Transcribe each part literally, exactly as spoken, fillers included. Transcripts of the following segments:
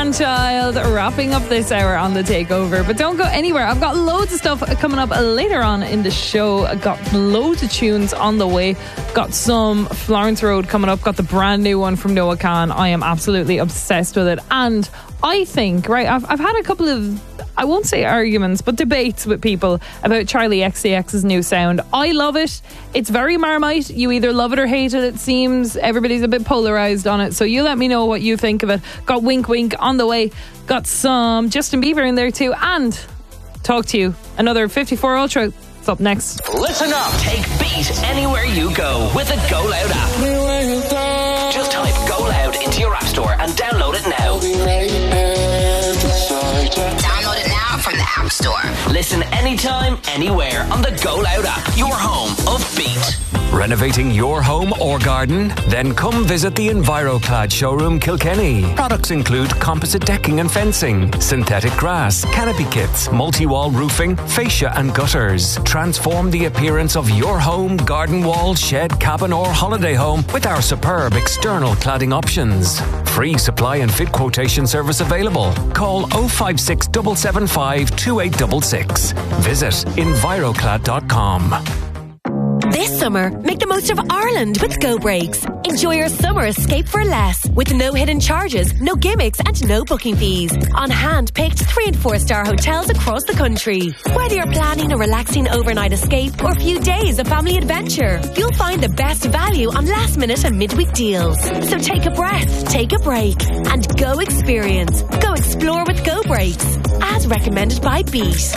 Man-Child wrapping up this hour on The Takeover. But don't go anywhere. I've got loads of stuff coming up later on in the show. I've got loads of tunes on the way. Got some Florence Road coming up. Got the brand new one from Noah Kahan. I am absolutely obsessed with it. And I think, right, I've, I've had a couple of, I won't say arguments, but debates with people about Charlie X C X's new sound. I love it. It's very Marmite. You either love it or hate it, it seems. Everybody's a bit polarised on it. So you let me know what you think of it. Got Wink Wink on the way. Got some Justin Bieber in there too. And talk to you. Another fifty-four Ultra. It's up next. Listen up. Take Beat anywhere you go with the Go Loud app. Just type Go Loud into your app store and download it now. Download it now from the App Store. Listen anytime, anywhere on the Go Loud app. Your home of Beat. Renovating your home or garden? Then come visit the EnviroClad showroom Kilkenny. Products include composite decking and fencing, synthetic grass, canopy kits, multi-wall roofing, fascia and gutters. Transform the appearance of your home, garden wall, shed, cabin or holiday home with our superb external cladding options. Free supply and fit quotation service available. Call oh five six, seven seven five, two eight six six. Visit enviroclad dot com. This summer, make the most of Ireland with Go Breaks. Enjoy your summer escape for less with no hidden charges, no gimmicks and no booking fees. On hand-picked three and four star hotels across the country. Whether you're planning a relaxing overnight escape or a few days of family adventure, you'll find the best value on last minute and midweek deals. So take a breath, take a break and go experience. Go explore with Go Breaks. As recommended by Beat.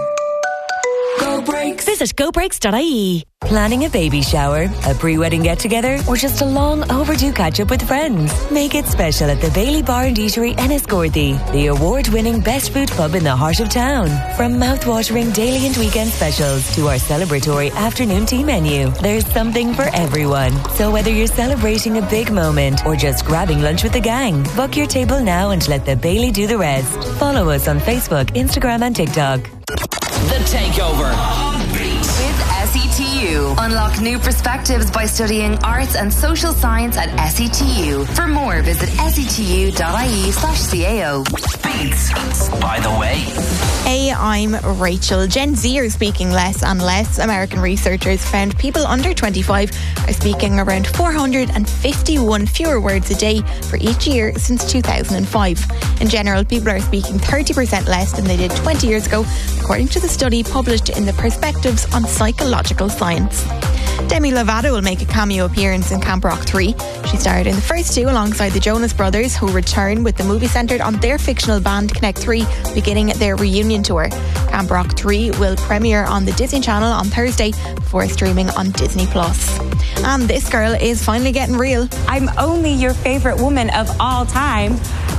Go Breaks. Visit go breaks dot I E. Planning a baby shower, a pre-wedding get-together, or just a long overdue catch-up with friends? Make it special at the Bailey Bar and Eatery in Enniscorthy, the award-winning best food pub in the heart of town. From mouth-watering daily and weekend specials to our celebratory afternoon tea menu, there's something for everyone. So whether you're celebrating a big moment or just grabbing lunch with the gang, book your table now and let the Bailey do the rest. Follow us on Facebook, Instagram and TikTok. The Takeover. With S E T U. Unlock new perspectives by studying arts and social science at S E T U. For more, visit setu dot I E slash C A O. Beats, by the way. Hey, I'm Rachel. Gen Z are speaking less and less. American researchers found people under twenty-five are speaking around four hundred fifty-one fewer words a day for each year since two thousand five. In general, people are speaking thirty percent less than they did twenty years ago, according to the study published in the Perspectives on Psychological Science. Demi Lovato will make a cameo appearance in Camp Rock three. She starred in the first two alongside the Jonas Brothers, who return with the movie centred on their fictional band Connect three, beginning their reunion tour. Camp Rock three will premiere on the Disney Channel on Thursday before streaming on Disney Plus. And this girl is finally getting real. I'm only your favourite woman of all time,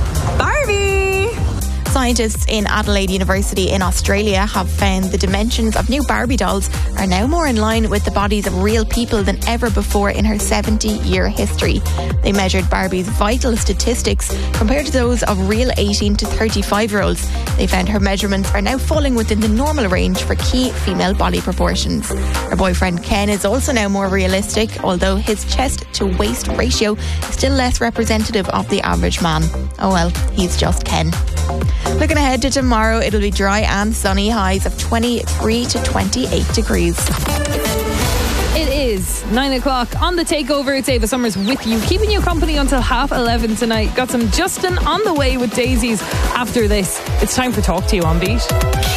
Barbie! Scientists in Adelaide University in Australia have found the dimensions of new Barbie dolls are now more in line with the bodies of real people than ever before in her seventy-year history. They measured Barbie's vital statistics compared to those of real eighteen to thirty-five-year-olds. They found her measurements are now falling within the normal range for key female body proportions. Her boyfriend Ken is also now more realistic, although his chest-to-waist ratio is still less representative of the average man. Oh well, he's just Ken. Looking ahead to tomorrow, it'll be dry and sunny, highs of twenty-three to twenty-eight degrees. It is nine o'clock on The Takeover. It's Ava Summers with you, keeping you company until half eleven tonight. Got some Justin on the way with Daisies after this. It's time for Talk to You on Beat.